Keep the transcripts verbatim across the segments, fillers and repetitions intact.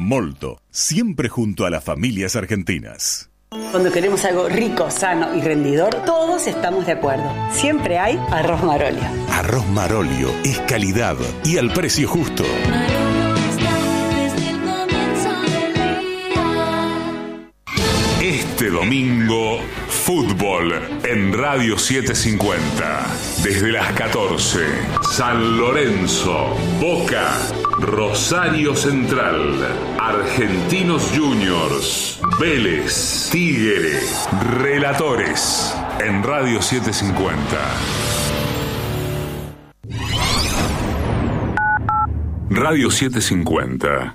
Molto, siempre junto a las familias argentinas. Cuando queremos algo rico, sano y rendidor, todos estamos de acuerdo. Siempre hay arroz Marolio. Arroz Marolio es calidad y al precio justo. Este domingo, fútbol en Radio setecientos cincuenta. Desde las catorce, San Lorenzo, Boca, Rosario Central, Argentinos Juniors, Vélez, Tigre, Relatores en Radio setecientos cincuenta. Radio setecientos cincuenta.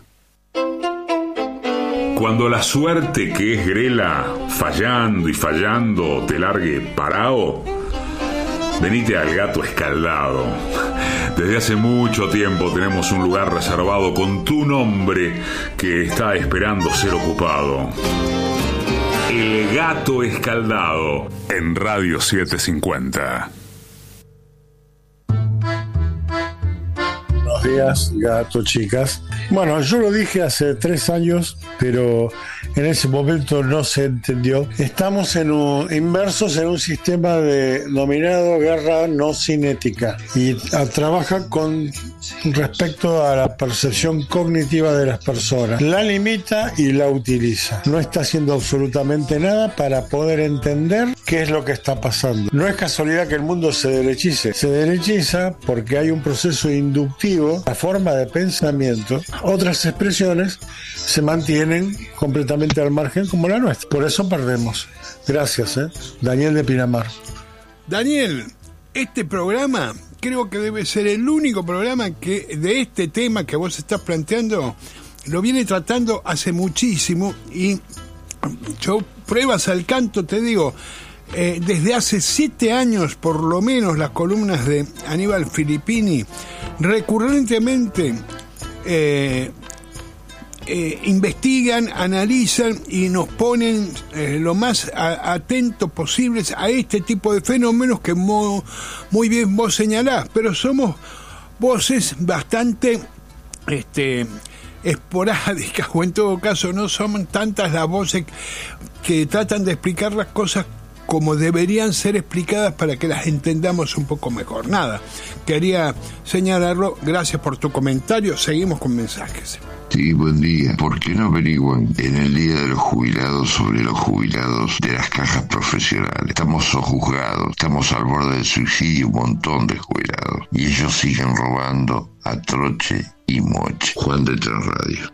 Cuando la suerte que es grela, fallando y fallando, te largue parao, venite al Gato Escaldado. Desde hace mucho tiempo tenemos un lugar reservado con tu nombre que está esperando ser ocupado. El Gato Escaldado en Radio setecientos cincuenta. Buenos días, gato, chicas. Bueno, yo lo dije hace tres años, pero en ese momento no se entendió. Estamos en un, inmersos en un sistema de dominado guerra no cinética y a, trabaja con respecto a la percepción cognitiva de las personas. La limita y la utiliza. No está haciendo absolutamente nada para poder entender qué es lo que está pasando. No es casualidad que el mundo se derechice. Se derechiza porque hay un proceso inductivo, la forma de pensamiento. Otras expresiones se mantienen completamente al margen como la nuestra. Por eso perdemos. Gracias, ¿eh? Daniel de Pinamar. Daniel, este programa creo que debe ser el único programa que de este tema que vos estás planteando lo viene tratando hace muchísimo y yo pruebas al canto te digo, eh, desde hace siete años por lo menos las columnas de Aníbal Filippini recurrentemente eh, eh, investigan, analizan y nos ponen eh, lo más a, atentos posibles a este tipo de fenómenos que mo, muy bien vos señalás, pero somos voces bastante este, esporádicas, o en todo caso no son tantas las voces que tratan de explicar las cosas como deberían ser explicadas para que las entendamos un poco mejor. Nada, quería señalarlo, gracias por tu comentario, seguimos con mensajes. Sí, buen día. ¿Por qué no averiguan en el Día de los Jubilados sobre los jubilados de las cajas profesionales? Estamos sojuzgados, estamos al borde del suicidio, un montón de jubilados. Y ellos siguen robando a troche y moche. Juan de Tres Radio.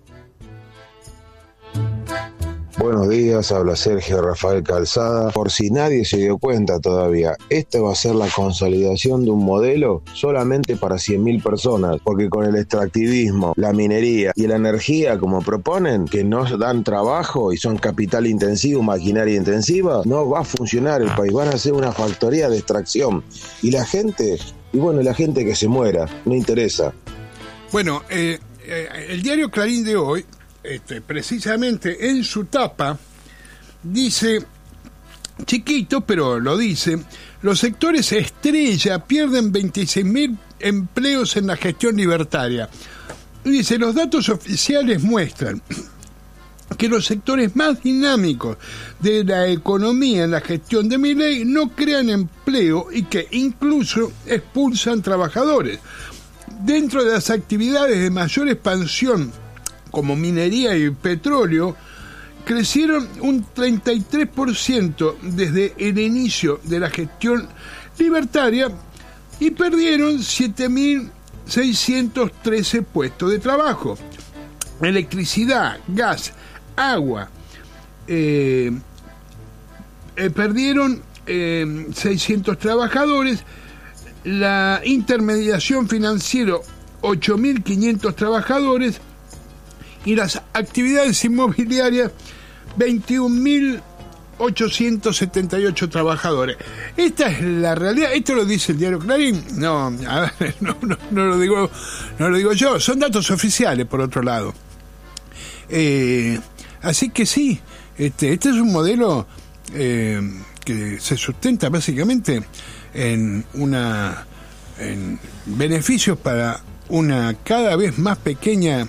Buenos días, habla Sergio Rafael Calzada. Por si nadie se dio cuenta todavía, esta va a ser la consolidación de un modelo solamente para cien mil personas, porque con el extractivismo, la minería y la energía, como proponen, que nos dan trabajo y son capital intensivo, maquinaria intensiva, no va a funcionar el país, van a ser una factoría de extracción. Y la gente, y bueno, la gente que se muera, no interesa. Bueno, eh, eh, el diario Clarín de hoy, Este, precisamente en su tapa dice, chiquito pero lo dice, los sectores estrella pierden veintiséis mil empleos en la gestión libertaria. Dice, los datos oficiales muestran que los sectores más dinámicos de la economía en la gestión de Milei no crean empleo y que incluso expulsan trabajadores. Dentro de las actividades de mayor expansión como minería y petróleo, crecieron un treinta y tres por ciento desde el inicio de la gestión libertaria y perdieron siete mil seiscientos trece puestos de trabajo. Electricidad, gas, agua, eh, eh, perdieron eh, seiscientos trabajadores, la intermediación financiera ocho mil quinientos trabajadores, y las actividades inmobiliarias veintiún mil ochocientos setenta y ocho trabajadores. Esta es la realidad. Esto lo dice el diario Clarín. No, a ver, no, no, no lo digo, no lo digo yo. Son datos oficiales, por otro lado. Eh, así que sí, este, este es un modelo eh, que se sustenta básicamente en una en beneficios para una cada vez más pequeña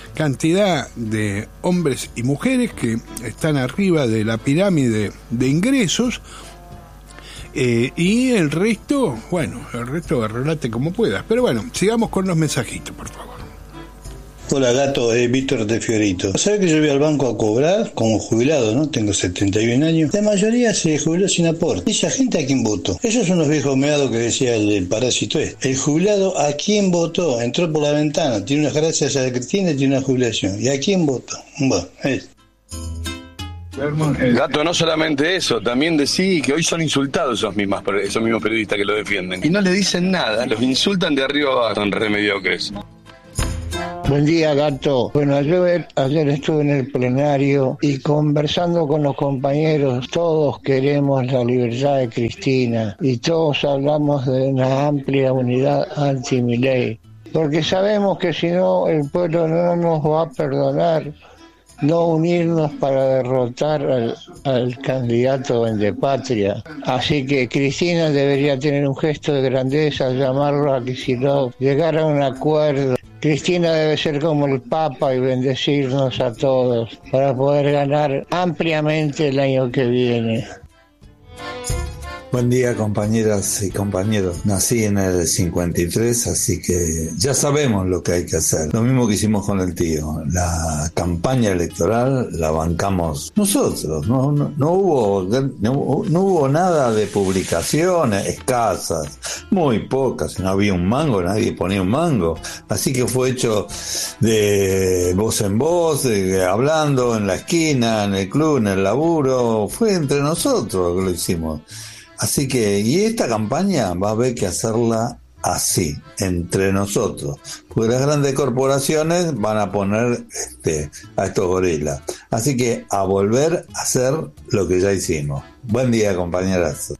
cantidad de hombres y mujeres que están arriba de la pirámide de ingresos, eh, y el resto, bueno, el resto relate como puedas. Pero bueno, sigamos con los mensajitos, por favor. Hola gato, es Víctor de Fiorito. ¿Sabes que yo voy al banco a cobrar como jubilado, no? Tengo setenta y un años. La mayoría se jubiló sin aporte. Esa gente a quién votó. Esos son los viejos meados que decía el, el parásito este. El jubilado a quién votó. Entró por la ventana, tiene unas gracias a Cristina y tiene una jubilación. ¿Y a quién votó? Bueno, es. Gato, no solamente eso, también decí que hoy son insultados esos mismos, esos mismos periodistas que lo defienden. Y no le dicen nada, los insultan de arriba abajo, son re mediocres. Buen día, gato. Bueno, ayer, ayer estuve en el plenario y conversando con los compañeros, todos queremos la libertad de Cristina y todos hablamos de una amplia unidad anti-Milei, porque sabemos que si no el pueblo no nos va a perdonar no unirnos para derrotar al, al candidato vendepatria. Así que Cristina debería tener un gesto de grandeza, llamarlo a Kicillof, llegar a un acuerdo. Cristina debe ser como el Papa y bendecirnos a todos para poder ganar ampliamente el año que viene. Buen día, compañeras y compañeros. Nací en el cincuenta y tres, así que ya sabemos lo que hay que hacer. Lo mismo que hicimos con el tío. La campaña electoral la bancamos nosotros. No, no, no hubo, no, no hubo nada de publicaciones escasas, muy pocas. No había un mango, nadie ponía un mango. Así que fue hecho de voz en voz, de, hablando en la esquina, en el club, en el laburo. Fue entre nosotros que lo hicimos. Así que, y esta campaña va a haber que hacerla así, entre nosotros, porque las grandes corporaciones van a poner este, a estos gorilas. Así que a volver a hacer lo que ya hicimos. Buen día, compañeras.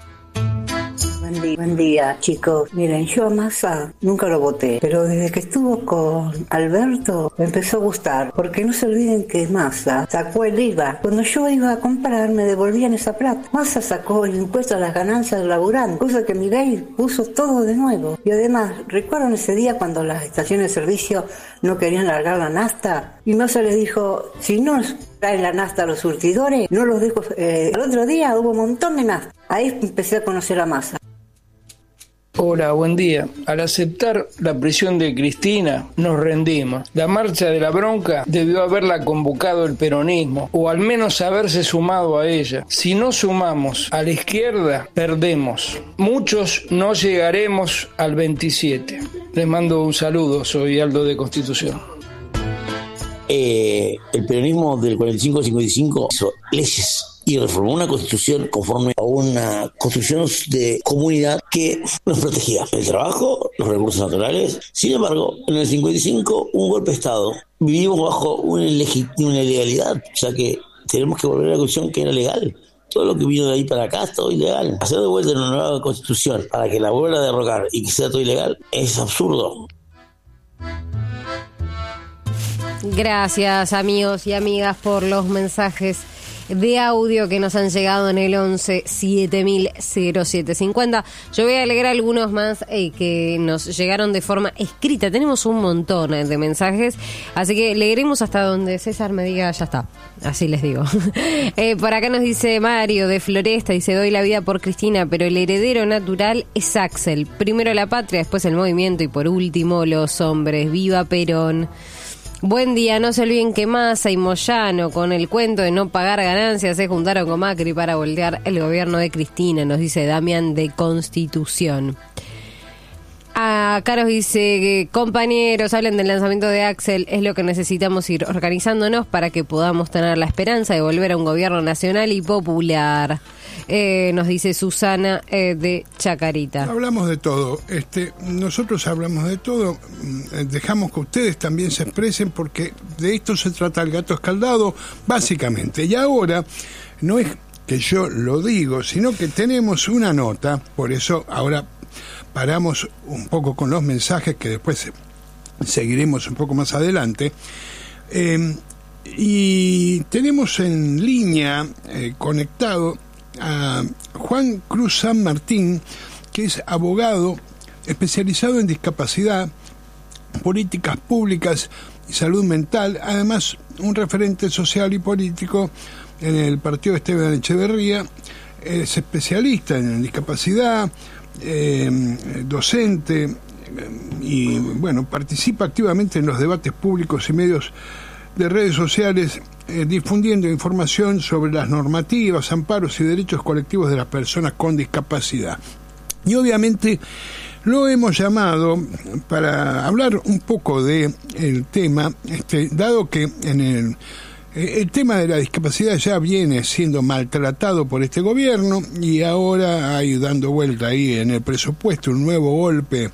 Buen día, buen día, chicos. Miren, yo a Massa nunca lo voté, pero desde que estuvo con Alberto me empezó a gustar, porque no se olviden que Massa sacó el I V A. Cuando yo iba a comprar me devolvían esa plata. Massa sacó el impuesto a las ganancias del laburante, cosa que Milei puso todo de nuevo. Y además, ¿recuerdan ese día cuando las estaciones de servicio no querían largar la nafta? Y Massa les dijo, si no traen la nafta a los surtidores, no los dejo. Eh, el otro día hubo un montón de nafta. Ahí empecé a conocer a Massa. Hola, buen día. Al aceptar la prisión de Cristina, nos rendimos. La marcha de la bronca debió haberla convocado el peronismo, o al menos haberse sumado a ella. Si no sumamos a la izquierda, perdemos. Muchos no llegaremos al veintisiete. Les mando un saludo, soy Aldo de Constitución. Eh, el peronismo del cuarenta y cinco al cincuenta y cinco hizo leyes y reformó una constitución conforme a una construcción de comunidad que nos protegía el trabajo, los recursos naturales. Sin embargo, en el cincuenta y cinco, un golpe de Estado, vivimos bajo una, ilegit- una ilegalidad, o sea que tenemos que volver a la constitución que era legal. Todo lo que vino de ahí para acá es todo ilegal. Hacer de vuelta una nueva constitución para que la vuelva a derrocar y que sea todo ilegal es absurdo. Gracias, amigos y amigas, por los mensajes de audio que nos han llegado en el once siete mil siete cincuenta. Yo voy a leer algunos más eh, que nos llegaron de forma escrita. Tenemos un montón eh, de mensajes, así que leeremos hasta donde César me diga ya está. Así les digo. eh, por acá nos dice Mario de Floresta, dice: doy la vida por Cristina, pero el heredero natural es Axel. Primero la patria, después el movimiento y por último los hombres. ¡Viva Perón! Buen día, no se olviden que Massa y Moyano, con el cuento de no pagar ganancias, se juntaron con Macri para voltear el gobierno de Cristina, nos dice Damián de Constitución. Acá nos dice, compañeros, hablen del lanzamiento de Axel, es lo que necesitamos ir organizándonos para que podamos tener la esperanza de volver a un gobierno nacional y popular. Eh, nos dice Susana eh, de Chacarita. Hablamos de todo, este, nosotros hablamos de todo, dejamos que ustedes también se expresen porque de esto se trata el gato escaldado, básicamente. Y ahora, no es que yo lo digo, sino que tenemos una nota, por eso ahora paramos un poco con los mensajes que después seguiremos un poco más adelante. Eh, y tenemos en línea, eh, conectado, a Juan Cruz San Martín, que es abogado especializado en discapacidad, políticas públicas y salud mental, además un referente social y político en el partido Esteban Echeverría, es especialista en discapacidad, eh, docente, eh, y bueno, participa activamente en los debates públicos y medios de redes sociales, eh, difundiendo información sobre las normativas, amparos y derechos colectivos de las personas con discapacidad. Y obviamente lo hemos llamado para hablar un poco de el tema, este, dado que en el el tema de la discapacidad ya viene siendo maltratado por este gobierno y ahora hay dando vuelta ahí en el presupuesto un nuevo golpe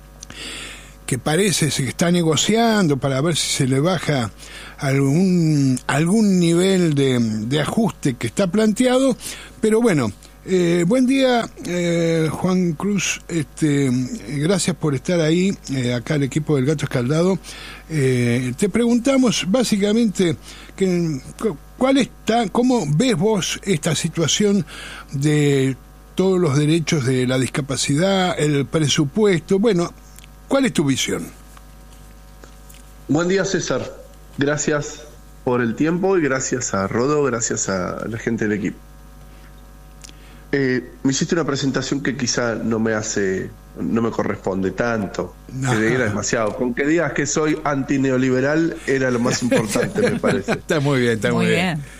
que parece que se está negociando para ver si se le baja algún algún nivel de, de ajuste que está planteado, pero bueno. Eh, buen día, eh, Juan Cruz, este, gracias por estar ahí, eh, acá el equipo del Gato Escaldado. Eh, te preguntamos básicamente que, cuál está, cómo ves vos esta situación de todos los derechos de la discapacidad, el presupuesto, bueno, ¿cuál es tu visión? Buen día, César, gracias por el tiempo y gracias a Rodo, gracias a la gente del equipo. Eh, me hiciste una presentación que quizá no me hace, no me corresponde tanto, no. Que era demasiado. Con que digas que soy antineoliberal era lo más importante, me parece. Está muy bien, está muy, muy bien. bien.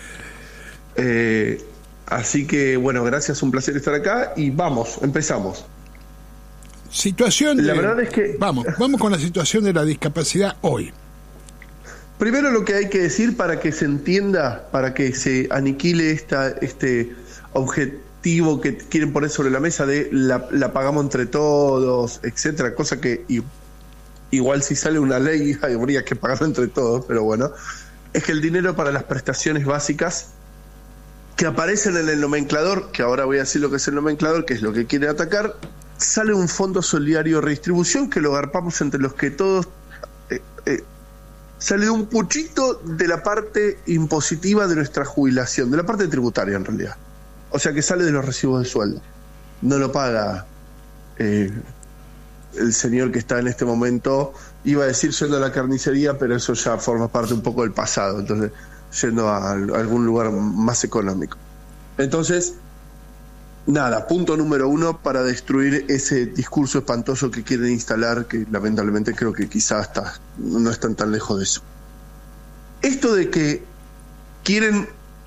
Eh, así que, bueno, gracias, un placer estar acá y vamos, empezamos. Situación de, la verdad es que... Vamos, vamos con la situación de la discapacidad hoy. Primero lo que hay que decir para que se entienda, para que se aniquile esta, este objetivo que quieren poner sobre la mesa de la, la pagamos entre todos, etcétera, cosa que y, igual si sale una ley habría que pagarlo entre todos, pero bueno, es que el dinero para las prestaciones básicas que aparecen en el nomenclador, que ahora voy a decir lo que es el nomenclador, que es lo que quiere atacar, sale un fondo solidario de redistribución que lo garpamos entre los que todos, eh, eh, sale de un puchito de la parte impositiva de nuestra jubilación, de la parte tributaria en realidad. O sea que sale de los recibos de sueldo. No lo paga eh, el señor que está en este momento, iba a decir yendo a la carnicería, pero eso ya forma parte un poco del pasado, entonces yendo a, a algún lugar más económico. Entonces, nada, punto número uno para destruir ese discurso espantoso que quieren instalar, que lamentablemente creo que quizás hasta no están tan lejos de eso. Esto de que quieren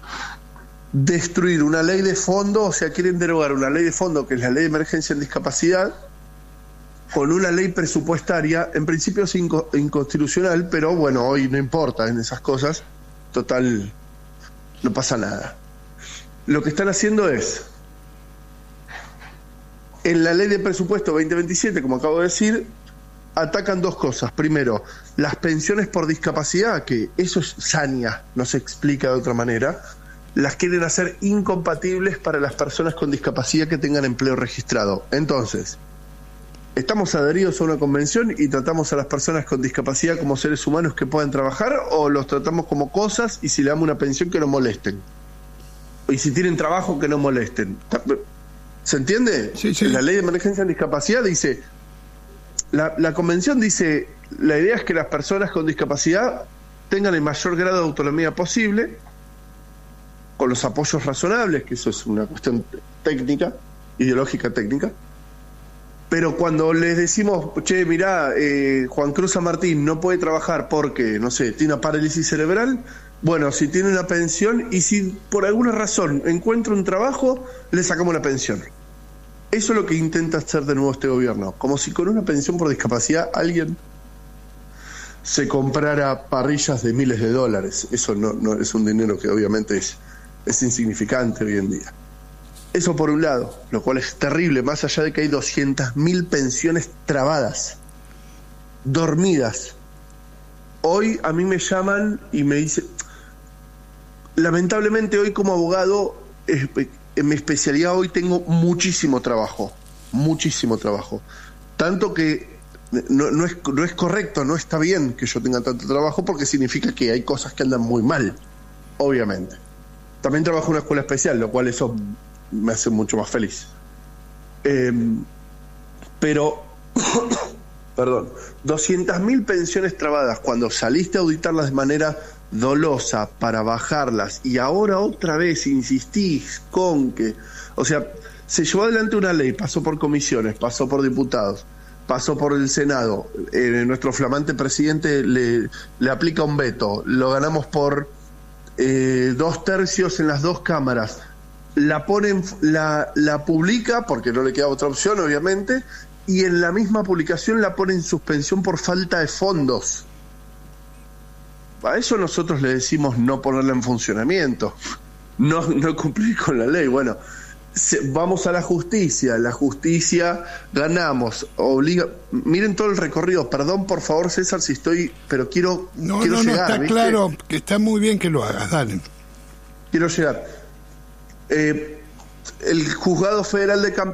destruir una ley de fondo, o sea, quieren derogar una ley de fondo que es la ley de emergencia en discapacidad con una ley presupuestaria, en principio es inco- inconstitucional, pero bueno, hoy no importa en esas cosas, total, no pasa nada. Lo que están haciendo es, en la ley de presupuesto veinte veintisiete, como acabo de decir, atacan dos cosas. Primero, las pensiones por discapacidad, que eso es saña, no se explica de otra manera, las quieren hacer incompatibles para las personas con discapacidad que tengan empleo registrado. Entonces, ¿estamos adheridos a una convención y tratamos a las personas con discapacidad como seres humanos que puedan trabajar, o los tratamos como cosas y si le damos una pensión que no molesten? Y si tienen trabajo que no molesten. ¿Se entiende? Sí, sí. La ley de emergencia en discapacidad dice, la, la convención dice, la idea es que las personas con discapacidad tengan el mayor grado de autonomía posible, con los apoyos razonables, que eso es una cuestión técnica, ideológica técnica, pero cuando les decimos, che, mirá, eh, Juan Cruz San Martín no puede trabajar porque, no sé, tiene una parálisis cerebral, bueno, si tiene una pensión y si por alguna razón encuentra un trabajo, le sacamos la pensión. Eso es lo que intenta hacer de nuevo este gobierno, como si con una pensión por discapacidad alguien se comprara parrillas de miles de dólares. Eso no, no es un dinero que obviamente es es insignificante hoy en día. Eso por un lado, lo cual es terrible, más allá de que hay doscientas mil pensiones trabadas, dormidas. Hoy a mí me llaman y me dicen, lamentablemente hoy como abogado, en mi especialidad hoy tengo muchísimo trabajo, muchísimo trabajo. Tanto que no, no, es, no es correcto, no está bien que yo tenga tanto trabajo porque significa que hay cosas que andan muy mal, obviamente. También trabajo en una escuela especial, lo cual eso me hace mucho más feliz. Eh, pero perdón, doscientas mil pensiones trabadas cuando saliste a auditarlas de manera dolosa para bajarlas y ahora otra vez insistís con que, o sea, se llevó adelante una ley, pasó por comisiones, pasó por diputados, pasó por el Senado, eh, nuestro flamante presidente le, le aplica un veto, lo ganamos por eh, dos tercios en las dos cámaras, la ponen, la, la publica porque no le queda otra opción obviamente, y en la misma publicación la pone en suspensión por falta de fondos. A eso nosotros le decimos no ponerla en funcionamiento, no, no cumplir con la ley. Bueno, se, vamos a la justicia, la justicia ganamos, obliga, miren todo el recorrido, perdón por favor César si estoy, pero quiero, no, quiero no, llegar. No, está ¿viste? claro que está muy bien que lo hagas, dale. Quiero llegar. Eh, el juzgado federal de Campeones